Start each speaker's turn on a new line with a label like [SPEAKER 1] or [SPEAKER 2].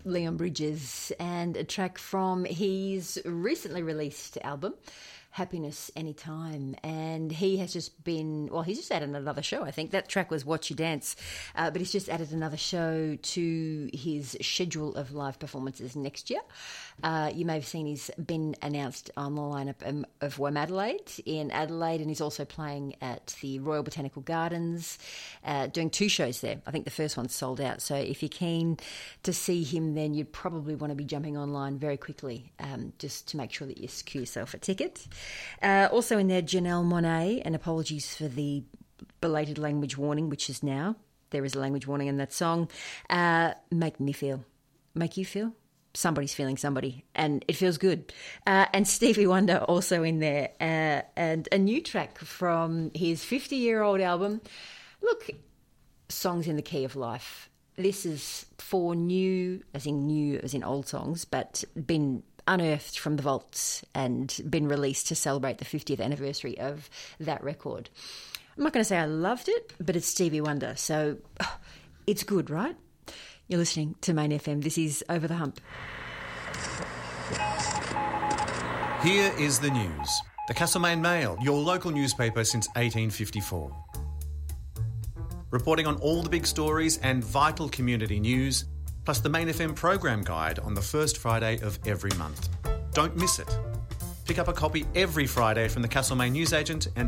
[SPEAKER 1] Leon Bridges, and a track from his recently released album, Happiness Anytime. And he has just been, well, he's just added another show, I think. That track was Watch You Dance, but he's just added another show to his schedule of live performances next year. You may have seen he's been announced on the lineup of Womadelaide in Adelaide, and he's also playing at the Royal Botanical Gardens, doing 2 shows there. I think the first one's sold out, so if you're keen to see him, then you'd probably want to be jumping online very quickly just to make sure that you secure yourself a ticket. Also in there, Janelle Monáe, and apologies for the belated language warning, which is now. There is a language warning in that song. Make me feel. Make you feel? Somebody's feeling somebody, and it feels good. And Stevie Wonder also in there, and a new track from his 50-year-old album. Look, Songs in the Key of Life. This is 4 new as in old songs, but been unearthed from the vaults and been released to celebrate the 50th anniversary of that record. I'm not going to say I loved it, but it's Stevie Wonder, so it's good, right? You're listening to Main FM. This is Over the Hump.
[SPEAKER 2] Here is the news. The Castlemaine Mail, your local newspaper since 1854. Reporting on all the big stories and vital community news, plus the Main FM program guide on the first Friday of every month. Don't miss it. Pick up a copy every Friday from the Castlemaine newsagent and